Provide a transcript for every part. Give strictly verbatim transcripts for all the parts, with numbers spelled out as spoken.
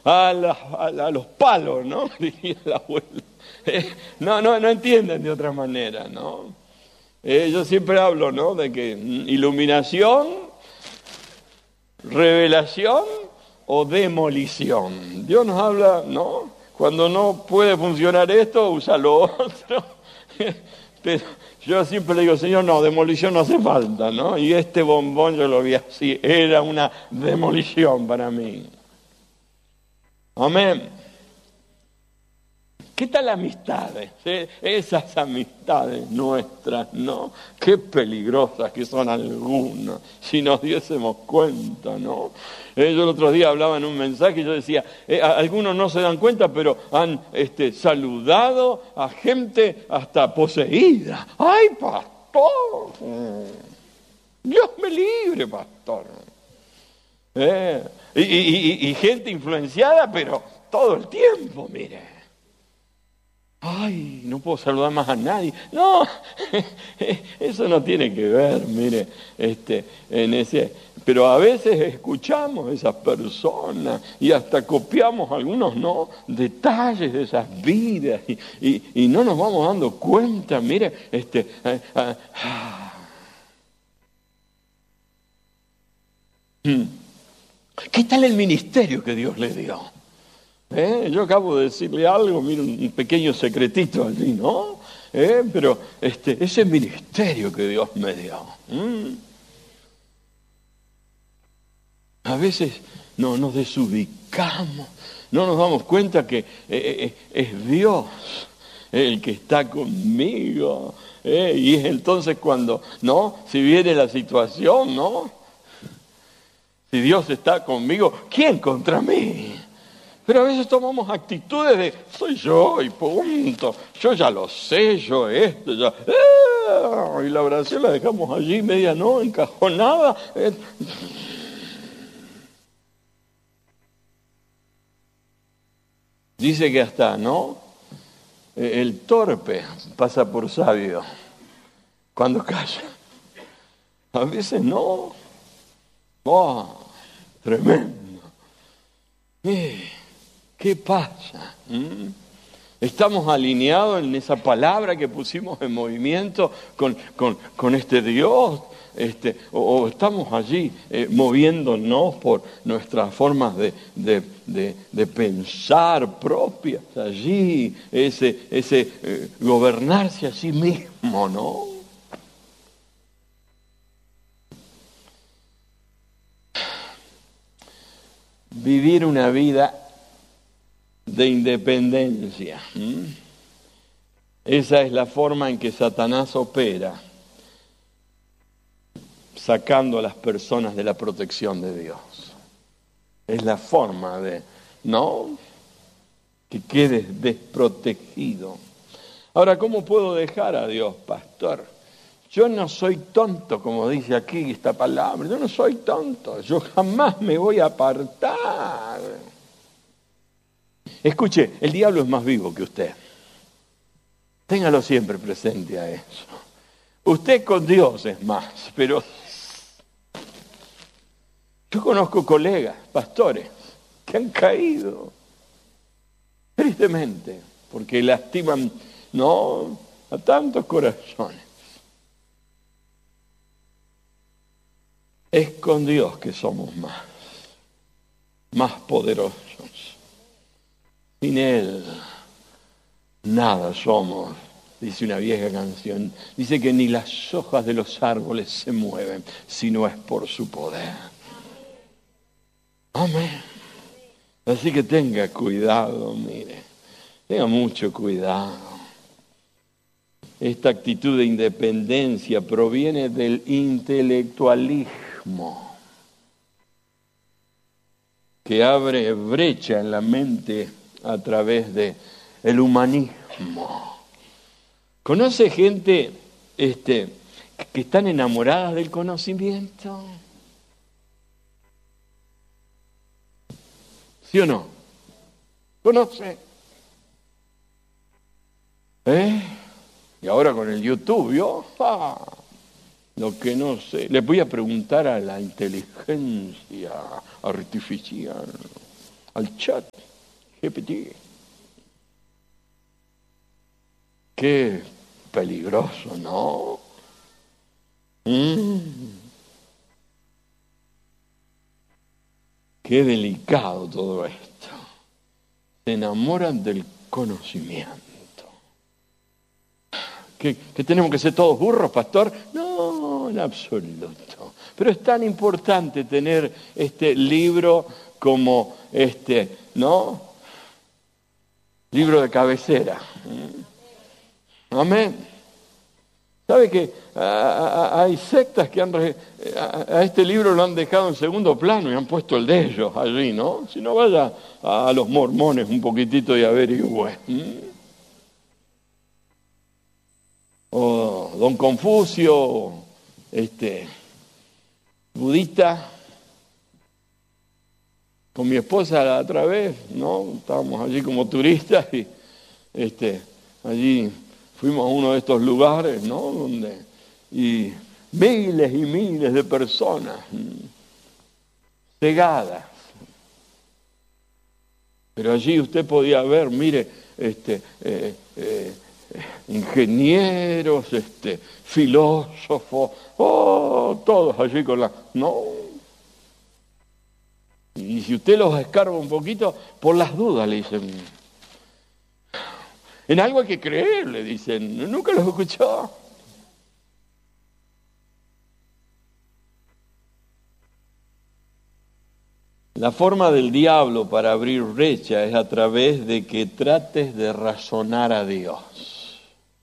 a, la, a, la, a los palos, ¿no? Diría la abuela. Eh, no, no, no entienden de otra manera, ¿no? Eh, yo siempre hablo, ¿no? De que iluminación, revelación o demolición. Dios nos habla, ¿no? Cuando no puede funcionar esto, usa lo otro. Pero yo siempre le digo, Señor, no, demolición no hace falta, ¿no? Y este bombón yo lo vi así, era una demolición para mí. Amén. ¿Qué tal amistades? ¿Eh? Esas amistades nuestras, ¿no? Qué peligrosas que son algunas, si nos diésemos cuenta, ¿no? Eh, yo el otro día hablaba en un mensaje y yo decía, eh, algunos no se dan cuenta, pero han este, saludado a gente hasta poseída. ¡Ay, pastor! Dios me libre, pastor. Eh, y, y, y, y gente influenciada, pero todo el tiempo, mire. Ay, no puedo saludar más a nadie. No, eso no tiene que ver, mire, este, en ese. Pero a veces escuchamos a esas personas y hasta copiamos algunos, ¿no? Detalles de esas vidas y, y, y no nos vamos dando cuenta, mire, este. Ah, ah, ah. ¿Qué tal el ministerio que Dios le dio? ¿Eh? Yo acabo de decirle algo, mire, un pequeño secretito allí, ¿no? ¿Eh? Pero este, ese ministerio que Dios me dio. ¿Mm? A veces no, nos desubicamos, no nos damos cuenta que eh, es Dios el que está conmigo. ¿Eh? Y es entonces cuando, ¿no? Si viene la situación, ¿no? Si Dios está conmigo, ¿quién contra mí? Pero a veces tomamos actitudes de, soy yo y punto, yo ya lo sé, yo esto, ya, ¡eh! Y la oración la dejamos allí, media no, encajonada. Eh. Dice que hasta, ¿no? El torpe pasa por sabio cuando calla. A veces no. ¡Oh! Tremendo. Eh. ¿Qué pasa? ¿Mm? ¿Estamos alineados en esa palabra que pusimos en movimiento con, con, con este Dios? Este, o, o estamos allí eh, moviéndonos por nuestras formas de, de, de, de pensar propias, allí, ese, ese eh, gobernarse a sí mismo, ¿no? Vivir una vida de independencia. ¿Mm? Esa es la forma en que Satanás opera, sacando a las personas de la protección de Dios. Es la forma de, ¿no? Que quedes desprotegido. Ahora, ¿cómo puedo dejar a Dios, pastor? Yo no soy tonto, como dice aquí esta palabra. Yo no soy tonto. Yo jamás me voy a apartar. Escuche, el diablo es más vivo que usted. Téngalo siempre presente a eso. Usted con Dios es más, pero yo conozco colegas, pastores, que han caído, tristemente, porque lastiman, no, a tantos corazones. Es con Dios que somos más, más poderosos. Sin Él, nada somos, dice una vieja canción. Dice que ni las hojas de los árboles se mueven, si no es por su poder. Amén. Así que tenga cuidado, mire, tenga mucho cuidado. Esta actitud de independencia proviene del intelectualismo, que abre brecha en la mente a través de el humanismo. ¿Conoce gente este, que están enamoradas del conocimiento? ¿Sí o no? ¿Conoce? ¿Eh? Y ahora con el YouTube, ¿vio? ¡Ah! Lo que no sé. Le voy a preguntar a la inteligencia artificial. al chat G P T. Qué peligroso, ¿no? Mm. Qué delicado todo esto. Se enamoran del conocimiento. ¿Que, que tenemos que ser todos burros, pastor? No, en absoluto. Pero es tan importante tener este libro como este, ¿no? Libro de cabecera. Amén. ¿Sabe que hay sectas que han re, a, a este libro lo han dejado en segundo plano y han puesto el de ellos allí, ¿no? Si no, vaya a los mormones un poquitito y averigüe. ¿Mm? O don Confucio, este, budista, con mi esposa la otra vez, ¿no? Estábamos allí como turistas y este, allí fuimos a uno de estos lugares, ¿no? Donde, y miles y miles de personas cegadas. Pero allí usted podía ver, mire, este, eh, eh, ingenieros, este, filósofos, oh, todos allí con la... No. Y si usted los escarba un poquito, por las dudas le dicen... En algo hay que creer, le dicen. Nunca los escuchó. La forma del diablo para abrir brecha es a través de que trates de razonar a Dios.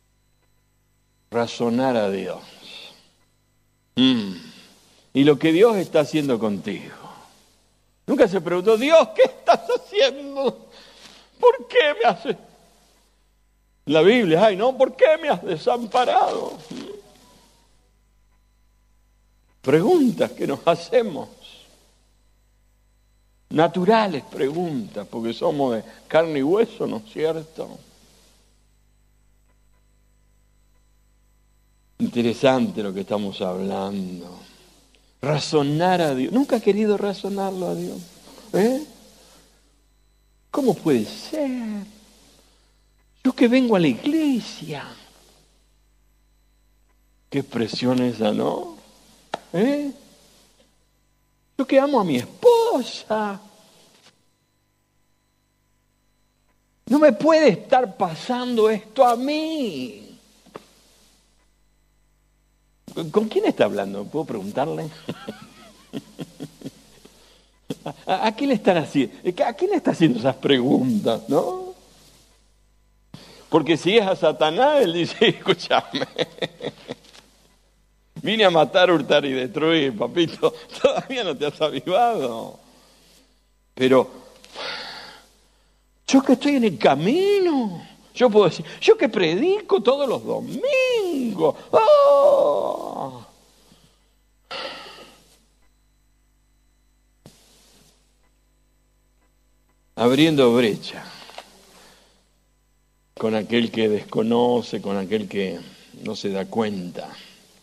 Razonar a Dios. Mm. Y lo que Dios está haciendo contigo. Nunca se preguntó, Dios, ¿qué estás haciendo? ¿Por qué me haces? La Biblia, ay, no, ¿por qué me has desamparado? Preguntas que nos hacemos. Naturales preguntas, porque somos de carne y hueso, ¿no es cierto? Interesante lo que estamos hablando. Razonar a Dios. Nunca he querido razonarlo a Dios. ¿Eh? ¿Cómo puede ser? Yo que vengo a la iglesia. Qué expresión esa, ¿no? ¿Eh? Yo que amo a mi esposa. No me puede estar pasando esto a mí. ¿Con quién está hablando? ¿Puedo preguntarle? ¿A, a quién le están haciendo? ¿A quién le está haciendo esas preguntas, no? Porque si es a Satanás, él dice, escúchame, vine a matar, hurtar y destruir, papito, todavía no te has avivado. Pero yo que estoy en el camino, yo puedo decir, yo que predico todos los domingos, ¡oh! Abriendo brecha con aquel que desconoce, con aquel que no se da cuenta.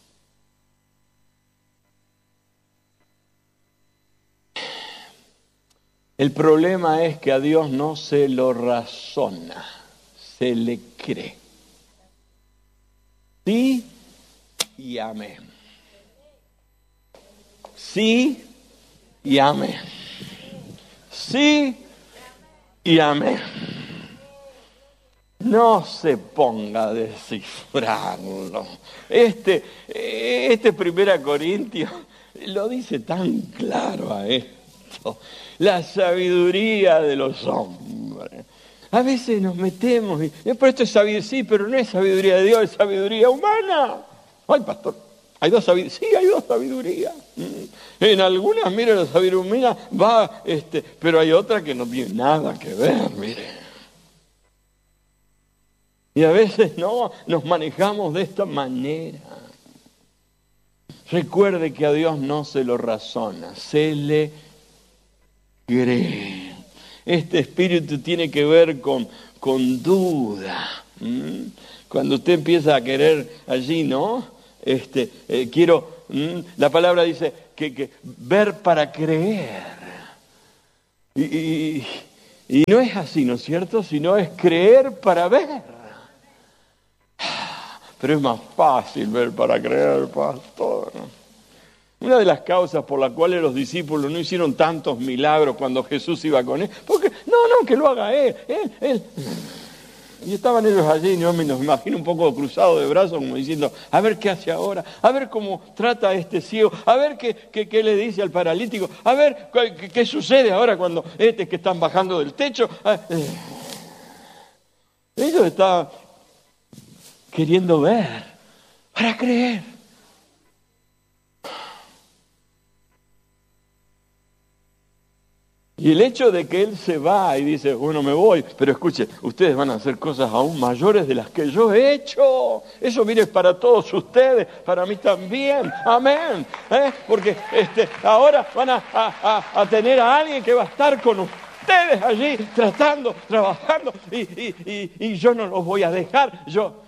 El problema es que a Dios no se lo razona, se le cree. Sí y amén. Sí y amén. Sí y amén. No se ponga a descifrarlo. Este, este Primera Corintios lo dice tan claro a esto. La sabiduría de los hombres. A veces nos metemos y, pero esto es sabiduría, sí, pero no es sabiduría de Dios, es sabiduría humana. Ay, pastor, hay dos sabidurías. Sí, hay dos sabidurías. En algunas, mire, la sabiduría humana va, este, pero hay otra que no tiene nada que ver, mire. Y a veces no, nos manejamos de esta manera. Recuerde que a Dios no se lo razona, se le cree. Este espíritu tiene que ver con, con duda. ¿Mm? Cuando usted empieza a querer allí, ¿no? Este, eh, quiero, ¿mm? La palabra dice que, que ver para creer. Y, y, y no es así, ¿no es cierto? Sino es creer para ver. Pero es más fácil ver para creer, pastor. Una de las causas por las cuales los discípulos no hicieron tantos milagros cuando Jesús iba con él, porque no, no, que lo haga él, él, él. Y estaban ellos allí, y yo me los imagino un poco cruzados de brazos, como diciendo, a ver qué hace ahora, a ver cómo trata a este ciego, a ver qué, qué, qué le dice al paralítico, a ver qué, qué sucede ahora cuando este que están bajando del techo. Ellos estaban queriendo ver para creer. Y el hecho de que él se va y dice, bueno, me voy, pero escuche, ustedes van a hacer cosas aún mayores de las que yo he hecho. Eso, mire, es para todos ustedes, para mí también. Amén. ¿Eh? Porque este, ahora van a, a, a tener a alguien que va a estar con ustedes allí, tratando, trabajando, y, y, y, y yo no los voy a dejar. Yo...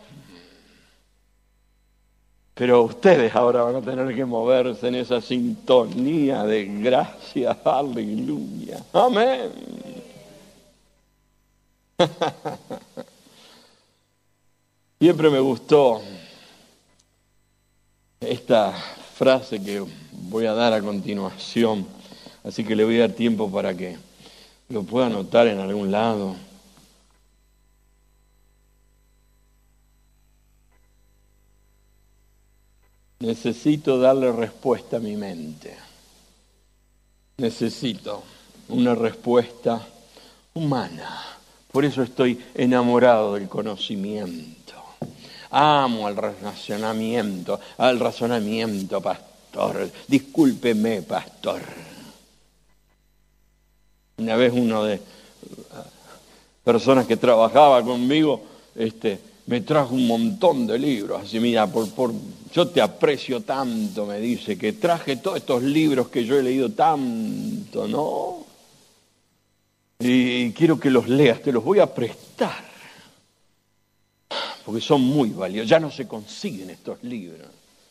Pero ustedes ahora van a tener que moverse en esa sintonía de gracia. Aleluya. Amén. Siempre me gustó esta frase que voy a dar a continuación. Así que le voy a dar tiempo para que lo pueda anotar en algún lado. Necesito darle respuesta a mi mente. Necesito una respuesta humana. Por eso estoy enamorado del conocimiento. Amo al razonamiento, al razonamiento, pastor. Discúlpeme, pastor. Una vez uno de personas que trabajaba conmigo, este, me trajo un montón de libros. Así, mira, por, por, yo te aprecio tanto, me dice, que traje todos estos libros que yo he leído tanto, ¿no? Y quiero que los leas, te los voy a prestar. Porque son muy valiosos, ya no se consiguen estos libros.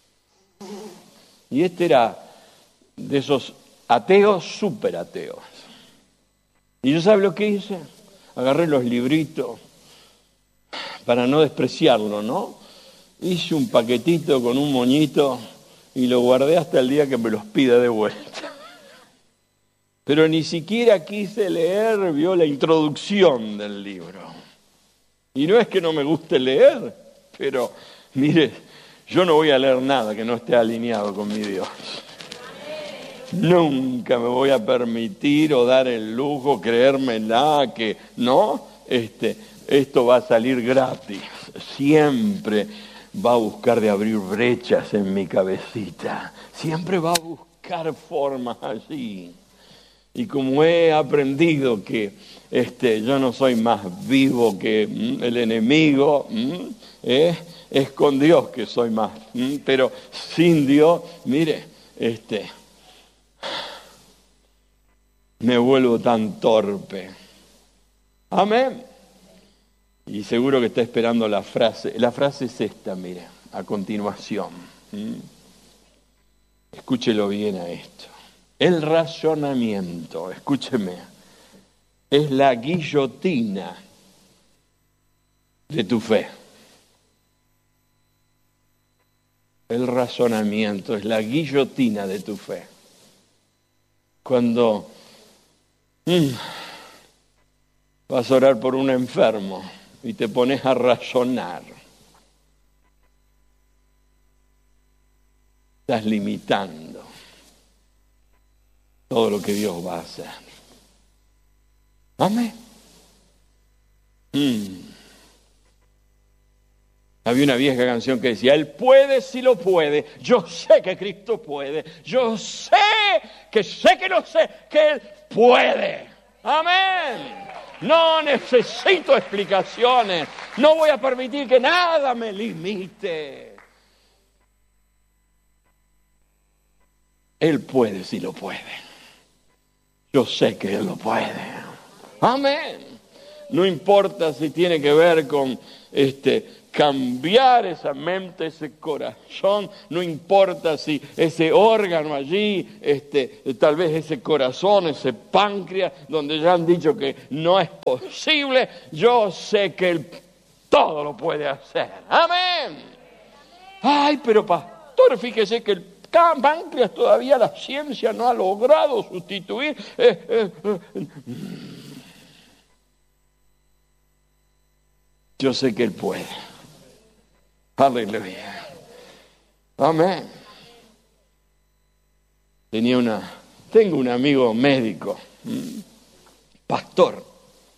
Y este era de esos ateos, súper ateos. Y yo, ¿sabe lo que hice? Agarré los libritos para no despreciarlo, ¿no? Hice un paquetito con un moñito y lo guardé hasta el día que me los pida de vuelta. Pero ni siquiera quise leer, vio, la introducción del libro. Y no es que no me guste leer, pero mire, yo no voy a leer nada que no esté alineado con mi Dios. Nunca me voy a permitir o dar el lujo, creérmela que no, este, esto va a salir gratis. Siempre va a buscar de abrir brechas en mi cabecita. Siempre va a buscar formas allí. Y como he aprendido que este, yo no soy más vivo que mm, el enemigo, mm, eh, es con Dios que soy más. Mm, pero sin Dios, mire, este, me vuelvo tan torpe. Amén. Y seguro que está esperando la frase. La frase es esta, mire, a continuación. ¿Mm? Escúchelo bien a esto. El razonamiento, escúcheme, es la guillotina de tu fe. El razonamiento es la guillotina de tu fe. Cuando mmm, vas a orar por un enfermo y te pones a razonar, estás limitando todo lo que Dios va a hacer. Amén. Mm. Había una vieja canción que decía, Él puede si lo puede, yo sé que Cristo puede, yo sé que sé que no sé, que Él puede. Amén. No necesito explicaciones, no voy a permitir que nada me limite. Él puede si lo puede. Yo sé que Él lo puede. Amén. No importa si tiene que ver con este, cambiar esa mente, ese corazón, no importa si ese órgano allí, este, tal vez ese corazón, ese páncreas, donde ya han dicho que no es posible, yo sé que Él todo lo puede hacer. Amén. Ay, pero pastor, fíjese que el páncreas todavía la ciencia no ha logrado sustituir. Eh, eh, eh. Yo sé que Él puede. Aleluya. Amén. Tenía una, tengo un amigo médico, pastor.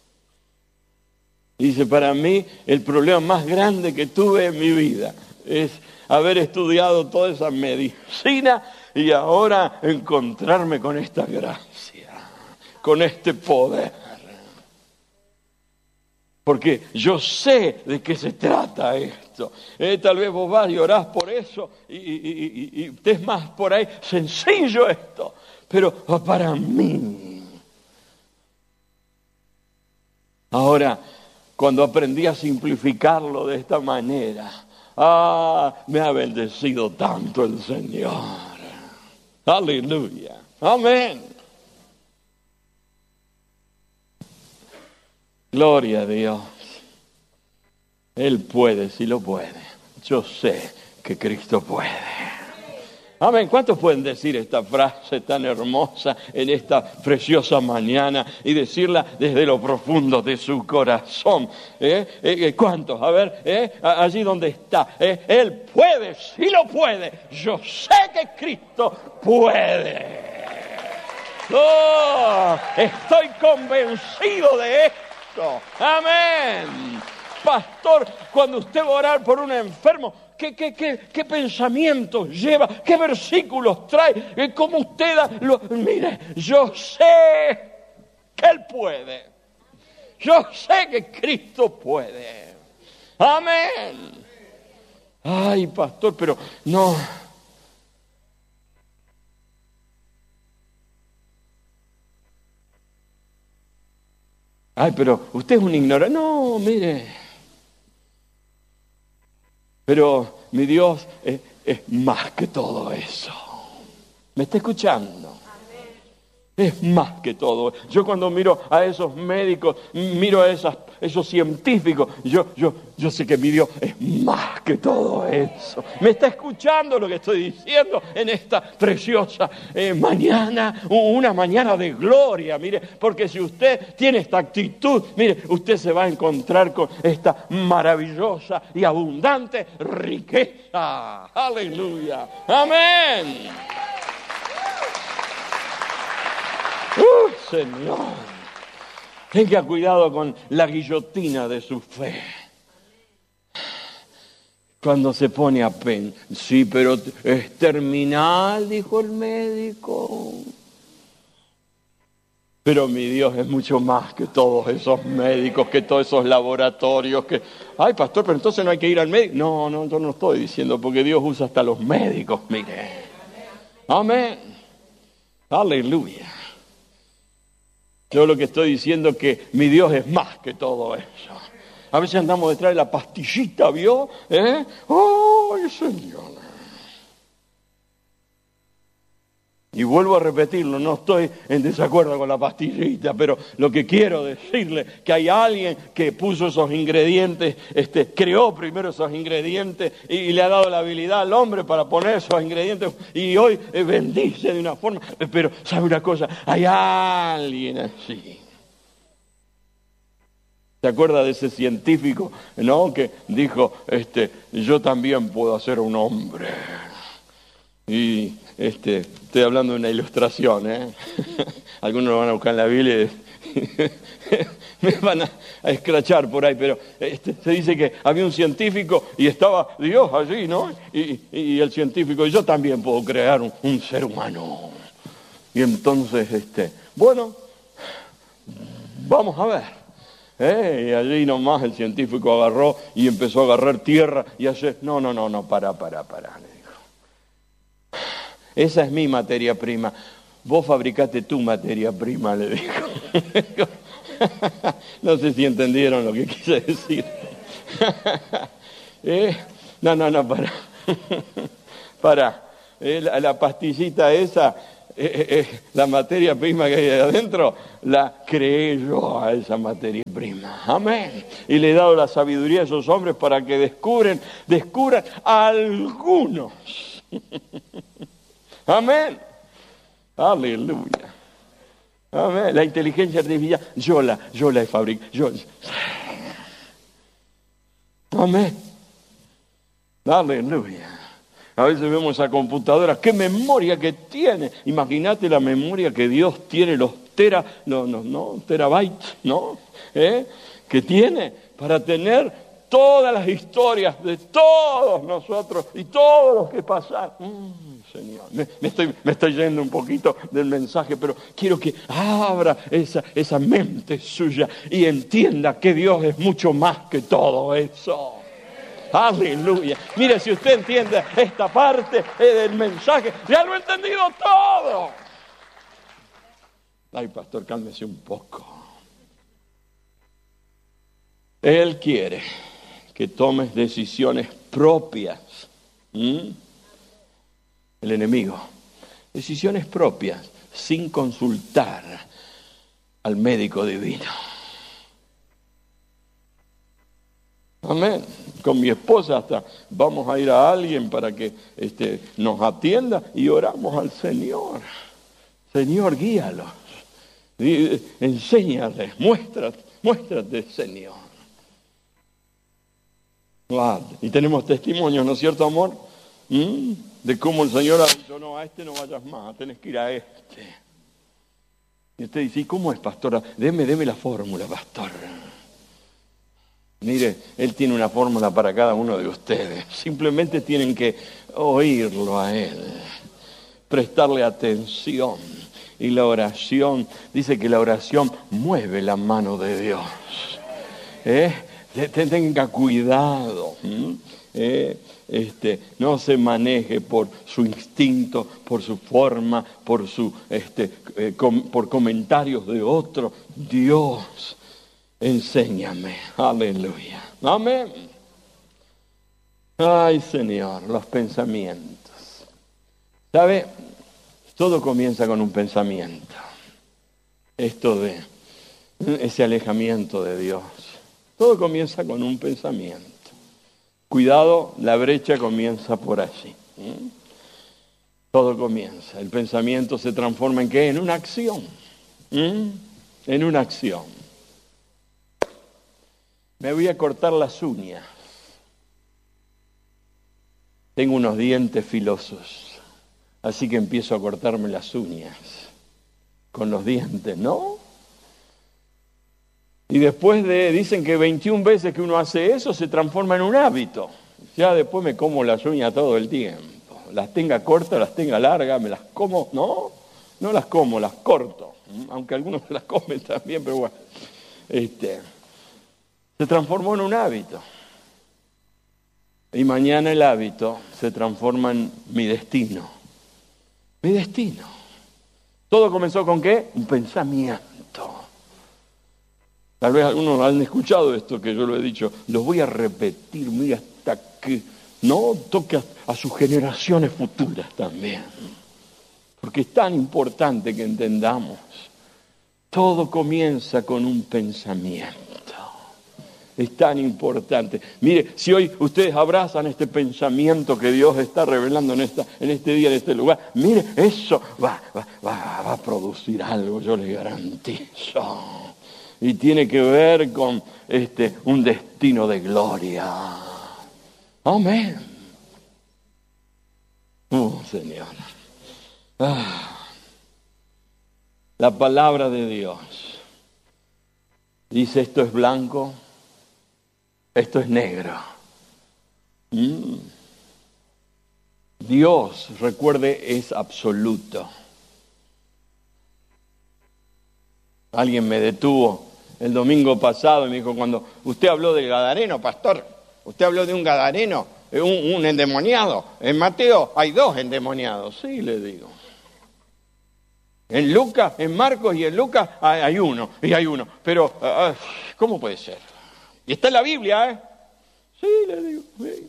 Dice, para mí el problema más grande que tuve en mi vida es haber estudiado toda esa medicina y ahora encontrarme con esta gracia, con este poder. Porque yo sé de qué se trata esto. Eh, tal vez vos vas y orás por eso y, y, y, y es más por ahí sencillo esto. Pero para mí. Ahora, cuando aprendí a simplificarlo de esta manera, ah, me ha bendecido tanto el Señor. Aleluya. Amén. Gloria a Dios. Él puede, si lo puede. Yo sé que Cristo puede. Amén. ¿Cuántos pueden decir esta frase tan hermosa en esta preciosa mañana y decirla desde lo profundo de su corazón? ¿Eh? ¿Eh? ¿Cuántos? A ver, ¿eh? Allí donde está. ¿Eh? Él puede, si lo puede. Yo sé que Cristo puede. Oh, estoy convencido de esto. Amén. Pastor, cuando usted va a orar por un enfermo, ¿qué, qué, qué, qué pensamientos lleva? ¿Qué versículos trae? ¿Cómo usted da? Lo, mire, yo sé que Él puede. Yo sé que Cristo puede. Amén. Ay, pastor, pero no... Ay, pero usted es un ignorante. No, mire. Pero mi Dios es, es más que todo eso. ¿Me está escuchando? Es más que todo. Yo cuando miro a esos médicos, miro a esas, esos científicos, yo, yo, yo sé que mi Dios es más que todo eso. ¿Me está escuchando lo que estoy diciendo en esta preciosa eh, mañana? Una mañana de gloria, mire, porque si usted tiene esta actitud, mire, usted se va a encontrar con esta maravillosa y abundante riqueza. Aleluya. Amén. ¡Uh, Señor! Tenga cuidado con la guillotina de su fe. Cuando se pone a pen, sí, pero es terminal, dijo el médico. Pero mi Dios es mucho más que todos esos médicos, que todos esos laboratorios, que... Ay, pastor, pero entonces no hay que ir al médico. No, no, yo no estoy diciendo, porque Dios usa hasta los médicos, mire. Amén. Aleluya. Yo lo que estoy diciendo es que mi Dios es más que todo eso. A veces andamos detrás de la pastillita, ¿vio? ¿Eh? ¡Ay, Señor! Y vuelvo a repetirlo, no estoy en desacuerdo con la pastillita, pero lo que quiero decirle que hay alguien que puso esos ingredientes, este, creó primero esos ingredientes y, y le ha dado la habilidad al hombre para poner esos ingredientes y hoy eh, bendice de una forma. Pero, ¿sabe una cosa? Hay alguien así. ¿Se acuerda de ese científico, no? Que dijo, este, yo también puedo hacer un hombre. Y este, estoy hablando de una ilustración, ¿eh? Algunos lo van a buscar en la Biblia y me van a, a escrachar por ahí, pero este, se dice que había un científico y estaba Dios allí, ¿no? Y, y el científico, yo también puedo crear un, un ser humano. Y entonces, este, bueno, vamos a ver. ¿Eh? Y allí nomás el científico agarró y empezó a agarrar tierra y hacer, no, no, no, no, para, para, para. Esa es mi materia prima. Vos fabricaste tu materia prima, le dijo. No sé si entendieron lo que quise decir. Eh, no, no, no, para. para. Eh, la, la pastillita esa, eh, eh, la materia prima que hay ahí adentro, la creé yo a esa materia prima. Amén. Y le he dado la sabiduría a esos hombres para que descubren, descubran algunos. Amén. Aleluya. Amén. La inteligencia artificial, yo la, yo la he fabricado. Yo... Amén. Aleluya. A veces vemos esa computadora, qué memoria que tiene. Imagínate la memoria que Dios tiene, los tera, no, no, no, terabytes, ¿no? ¿Eh? Que tiene para tener todas las historias de todos nosotros y todos los que pasaron. Mm, Señor, me, me, estoy, me estoy yendo un poquito del mensaje, pero quiero que abra esa, esa mente suya y entienda que Dios es mucho más que todo eso. Aleluya. Mire, si usted entiende esta parte del mensaje, ya lo he entendido todo. Ay, pastor, cálmese un poco. Él quiere que tomes decisiones propias. ¿Mm? El enemigo. Decisiones propias, sin consultar al médico divino. Amén. Con mi esposa hasta vamos a ir a alguien para que este, nos atienda y oramos al Señor. Señor, guíalos. Enséñales, muéstrate, muéstrate, Señor. Wow. Y tenemos testimonios, ¿no es cierto, amor? ¿Mm? De cómo el Señor ha dicho, no, a este no vayas más, tenés que ir a este. Y usted dice, ¿y cómo es, pastora? Deme, deme la fórmula, pastor. Mire, Él tiene una fórmula para cada uno de ustedes. Simplemente tienen que oírlo a Él, prestarle atención. Y la oración, dice que la oración mueve la mano de Dios. ¿Eh? Tenga cuidado. ¿Mm? ¿Eh? Este, no se maneje por su instinto, por su forma, por, su, este, eh, com, por comentarios de otros. Dios, enséñame. Aleluya. Amén. Ay, Señor, los pensamientos. ¿Sabe? Todo comienza con un pensamiento. Esto de ese alejamiento de Dios. Todo comienza con un pensamiento. Cuidado, la brecha comienza por allí. ¿Mm? Todo comienza. El pensamiento se transforma en ¿qué? En una acción. ¿Mm? En una acción. Me voy a cortar las uñas. Tengo unos dientes filosos. Así que empiezo a cortarme las uñas. Con los dientes, ¿no? Y después de, dicen que veintiuna veces que uno hace eso, se transforma en un hábito. Ya después me como las uñas todo el tiempo. Las tenga cortas, las tenga largas, me las como, no, no las como, las corto. Aunque algunos se las comen también, pero bueno. Este, se transformó en un hábito. Y mañana el hábito se transforma en mi destino. Mi destino. Todo comenzó con ¿qué? Un pensamiento. Tal vez algunos han escuchado esto que yo lo he dicho. Lo voy a repetir, mira, hasta que no toque a, a sus generaciones futuras también. Porque es tan importante que entendamos. Todo comienza con un pensamiento. Es tan importante. Mire, si hoy ustedes abrazan este pensamiento que Dios está revelando en, esta, en este día, en este lugar, mire, eso va, va, va, va a producir algo, yo les garantizo. Y tiene que ver con este, un destino de gloria. Amén. Oh, Señor. Ah. La palabra de Dios dice, esto es blanco, esto es negro. Mm. Dios, recuerde, es absoluto. Alguien me detuvo el domingo pasado y me dijo, cuando usted habló del gadareno, pastor, usted habló de un gadareno, un, un endemoniado. En Mateo hay dos endemoniados. Sí, le digo. En Lucas, en Marcos y en Lucas hay, hay uno, y hay uno. Pero, uh, ¿cómo puede ser? Y está en la Biblia, ¿eh? Sí, le digo, sí.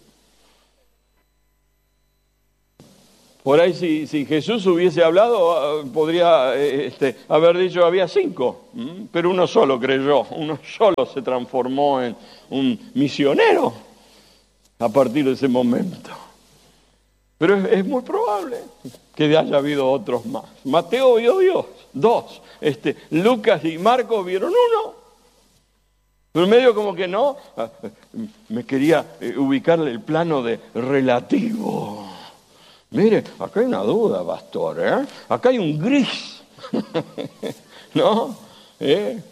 Por ahí si, si Jesús hubiese hablado, podría este, haber dicho había cinco, pero uno solo creyó, uno solo se transformó en un misionero a partir de ese momento. Pero es, es muy probable que haya habido otros más. Mateo vio Dios, dos. Este, Lucas y Marcos vieron uno. Pero medio como que no, me quería ubicarle el plano de relativo. Mire, acá hay una duda, pastor, ¿eh? Acá hay un gris, ¿no? ¿Eh?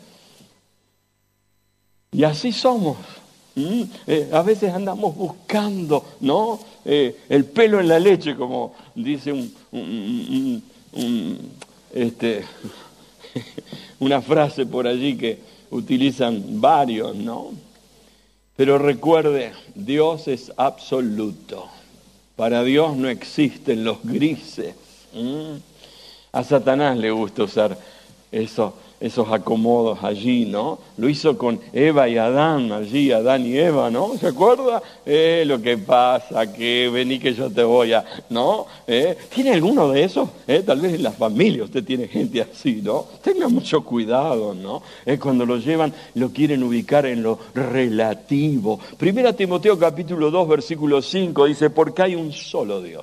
Y así somos. ¿Mm? Eh, a veces andamos buscando, ¿no? Eh, el pelo en la leche, como dice un, un, un, un, este, una frase por allí que utilizan varios, ¿no? Pero recuerde, Dios es absoluto. Para Dios no existen los grises. ¿Mm? A Satanás le gusta usar eso, esos acomodos allí, ¿no? Lo hizo con Eva y Adán, allí, Adán y Eva, ¿no? ¿Se acuerda? Eh, lo que pasa, que vení que yo te voy a, ¿no? ¿Eh? ¿Tiene alguno de esos? ¿Eh? Tal vez en la familia usted tiene gente así, ¿no? Tenga mucho cuidado, ¿no? Eh, cuando lo llevan, lo quieren ubicar en lo relativo. Primera Timoteo capítulo dos, versículo cinco, dice, porque hay un solo Dios.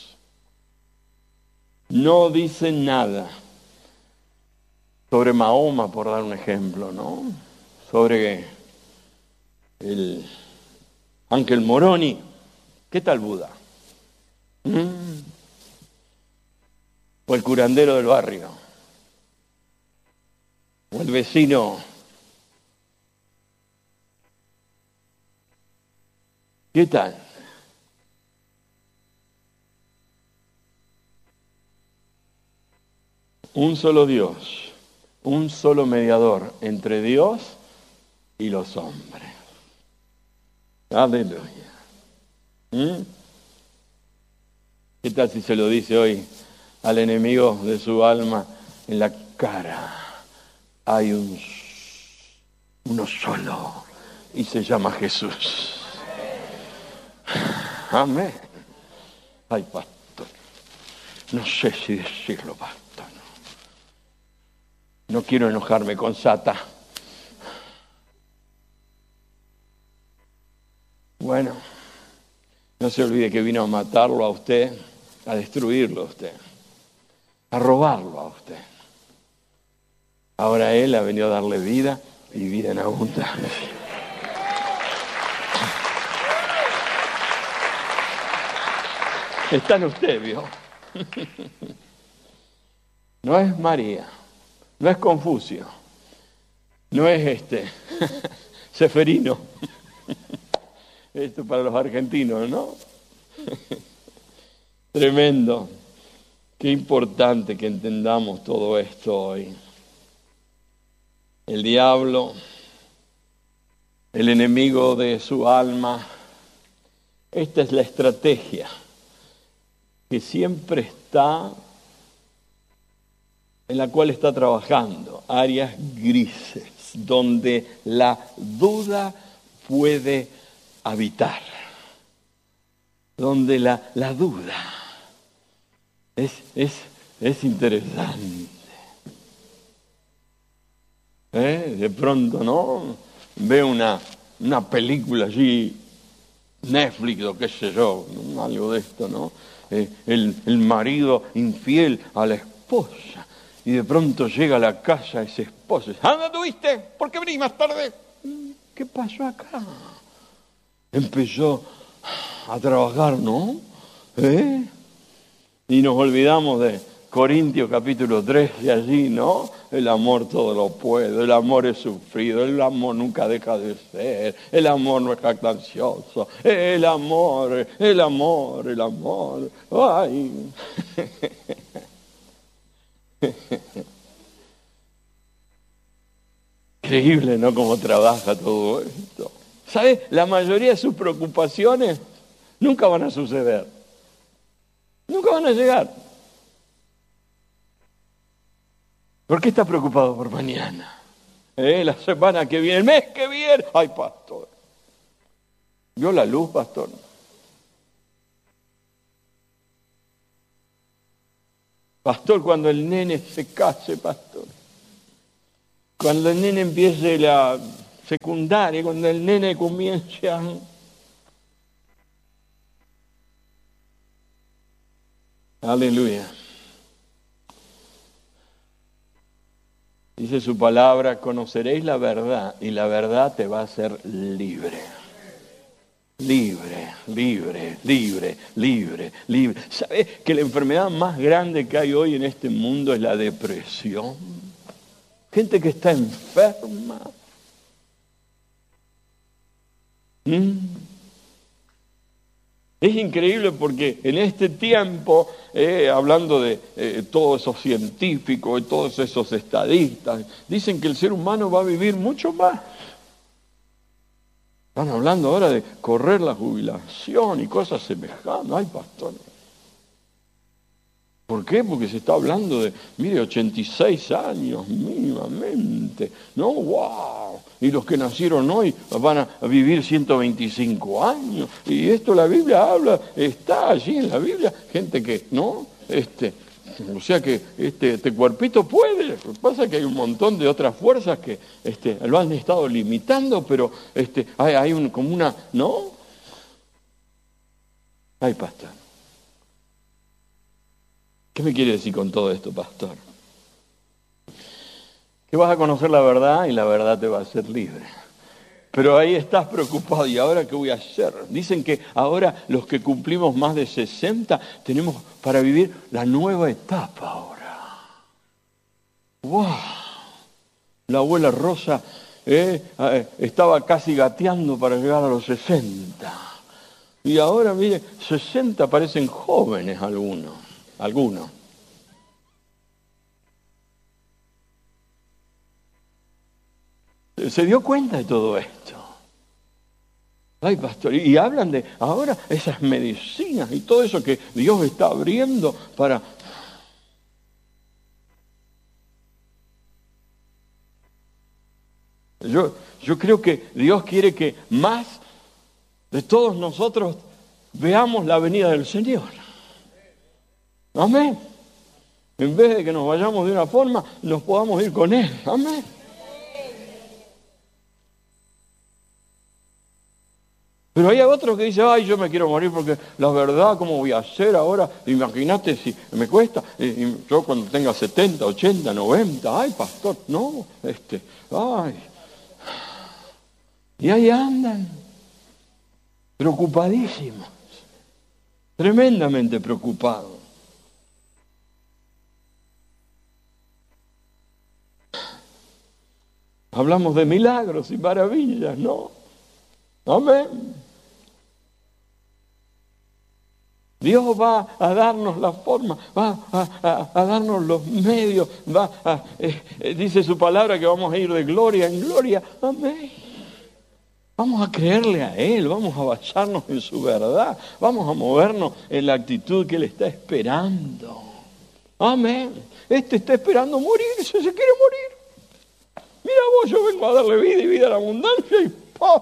No dice nada sobre Mahoma, por dar un ejemplo, ¿no? Sobre el Ángel Moroni. ¿Qué tal Buda? ¿Mm? O el curandero del barrio. O el vecino. ¿Qué tal? Un solo Dios. Un solo mediador entre Dios y los hombres. Aleluya. ¿Mm? ¿Qué tal si se lo dice hoy al enemigo de su alma en la cara? Hay un, uno solo y se llama Jesús. Amén. Ay, pastor, no sé si decirlo, pastor. No quiero enojarme con Sata. Bueno, no se olvide que vino a matarlo a usted, a destruirlo a usted, a robarlo a usted. Ahora Él ha venido a darle vida y vida en abundancia. Está en usted, ¿vio? No es María. No es Confucio, no es este, Seferino, esto para los argentinos, ¿no? Tremendo, qué importante que entendamos todo esto hoy. El diablo, el enemigo de su alma, esta es la estrategia que siempre está en la cual está trabajando, áreas grises, donde la duda puede habitar, donde la, la duda es, es, es interesante. ¿Eh? De pronto, ¿no? Ve una, una película allí, Netflix o qué sé yo, ¿no? Algo de esto, ¿no? Eh, el, el marido infiel a la esposa. Y de pronto llega a la casa ese esposo. ¿Dónde estuviste? ¿Por qué venís más tarde? ¿Qué pasó acá? Empezó a trabajar, ¿no? ¿Eh? Y nos olvidamos de Corintios capítulo tres, de allí, ¿no? El amor todo lo puede, el amor es sufrido, el amor nunca deja de ser, el amor no es jactancioso, el amor, el amor, el amor. ¡Ay! Increíble, ¿no? Cómo trabaja todo esto. ¿Sabes? La mayoría de sus preocupaciones nunca van a suceder. Nunca van a llegar. ¿Por qué está preocupado por mañana? ¿Eh? La semana que viene, el mes que viene. Ay, pastor. ¿Vio la luz, pastor? Pastor, cuando el nene se case, pastor. Cuando el nene empiece la secundaria, cuando el nene comience a... Aleluya. Dice su palabra, conoceréis la verdad y la verdad te va a hacer libre. Libre, libre, libre, libre, libre. ¿Sabes que la enfermedad más grande que hay hoy en este mundo es la depresión? Gente que está enferma. ¿Mm? Es increíble porque en este tiempo, eh, hablando de eh, todos esos científicos y todos esos estadistas, dicen que el ser humano va a vivir mucho más. Están hablando ahora de correr la jubilación y cosas semejantes. Ay, pastor. ¿Por qué? Porque se está hablando de, mire, ochenta y seis años mínimamente. ¿No? ¡Wow! Y los que nacieron hoy van a vivir ciento veinticinco años. Y esto la Biblia habla, está allí en la Biblia. Gente que, ¿no? Este, o sea que este, este cuerpito puede. Lo que pasa es que hay un montón de otras fuerzas que este, lo han estado limitando, pero este, hay, hay un, como una, ¿no? Ay, pastor. ¿Qué me quiere decir con todo esto, pastor? Que vas a conocer la verdad y la verdad te va a hacer libre. Pero ahí estás preocupado, ¿y ahora qué voy a hacer? Dicen que ahora los que cumplimos más de sesenta tenemos para vivir la nueva etapa ahora. ¡Wow! La abuela Rosa eh, eh, estaba casi gateando para llegar a los sesenta. Y ahora, mire, sesenta parecen jóvenes algunos. Algunos. ¿Se dio cuenta de todo esto? Ay, pastor, y hablan de ahora esas medicinas y todo eso que Dios está abriendo para... Yo, yo creo que Dios quiere que más de todos nosotros veamos la venida del Señor. Amén. En vez de que nos vayamos de una forma, nos podamos ir con Él. Amén. Pero hay otros que dicen, ay, yo me quiero morir porque la verdad, ¿cómo voy a hacer ahora? Imagínate si me cuesta, y yo cuando tenga setenta, ochenta, noventa, ay, pastor, no, este, ay. Y ahí andan, preocupadísimos, tremendamente preocupados. Hablamos de milagros y maravillas, ¿no? Amén. Dios va a darnos la forma, va a, a, a darnos los medios, va a, eh, eh, dice su palabra que vamos a ir de gloria en gloria. Amén. Vamos a creerle a Él, vamos a basarnos en su verdad, vamos a movernos en la actitud que Él está esperando. Amén. Este está esperando morirse, se quiere morir. Mira vos, yo vengo a darle vida y vida a la abundancia y ¡pum!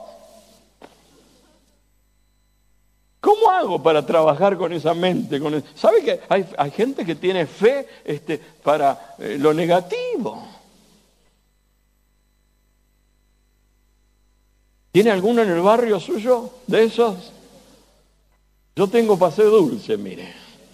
¿Cómo hago para trabajar con esa mente? Con el... ¿Sabe que hay, hay gente que tiene fe este, para eh, lo negativo? ¿Tiene alguno en el barrio suyo de esos? Yo tengo paseo dulce, mire.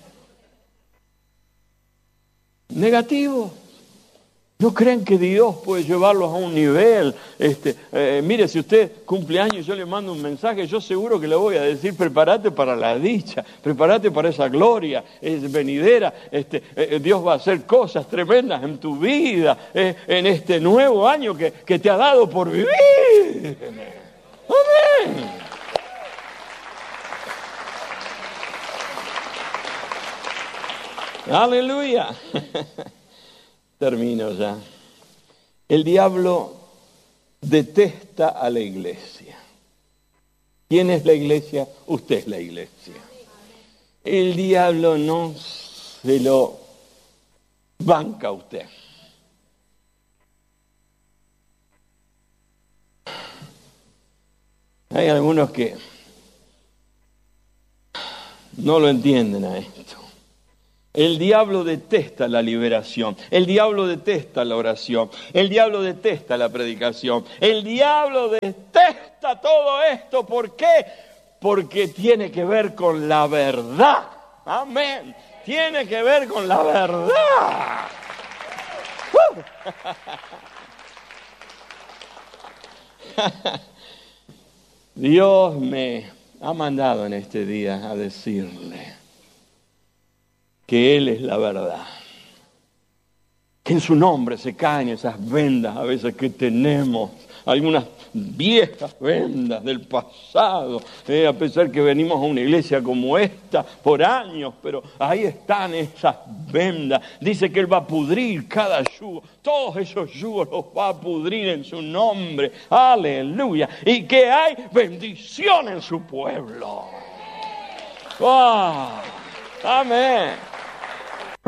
Negativo. ¿No creen que Dios puede llevarlos a un nivel? Este, eh, mire, si usted cumple años y yo le mando un mensaje, yo seguro que le voy a decir, prepárate para la dicha, prepárate para esa gloria, es venidera. Este, eh, Dios va a hacer cosas tremendas en tu vida, eh, en este nuevo año que, que te ha dado por vivir. ¡Amén! ¡Aleluya! Termino ya. El diablo detesta a la iglesia. ¿Quién es la iglesia? Usted es la iglesia. El diablo no se lo banca a usted. Hay algunos que no lo entienden a esto. El diablo detesta la liberación, el diablo detesta la oración, el diablo detesta la predicación, el diablo detesta todo esto. ¿Por qué? Porque tiene que ver con la verdad. Amén. Tiene que ver con la verdad. ¡Uh! Dios me ha mandado en este día a decirle que Él es la verdad. Que en su nombre se caen esas vendas a veces que tenemos, algunas viejas vendas del pasado, eh, a pesar que venimos a una iglesia como esta por años, pero ahí están esas vendas. Dice que Él va a pudrir cada yugo, todos esos yugos los va a pudrir en su nombre, aleluya, y que hay bendición en su pueblo. ¡Oh! Amén.